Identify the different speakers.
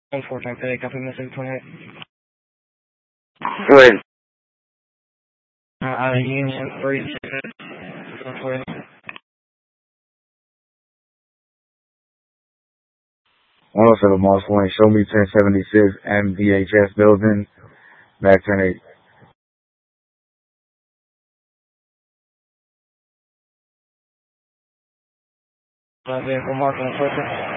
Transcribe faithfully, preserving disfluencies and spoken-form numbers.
Speaker 1: one four time pay, copy message twenty-eight.
Speaker 2: Go ahead.
Speaker 1: Uh, out of Union, three six.
Speaker 2: one oh seven Moss Lane, show me ten seventy-six M D H S building, back ten eight.
Speaker 1: Uh, vehicle marking equipment.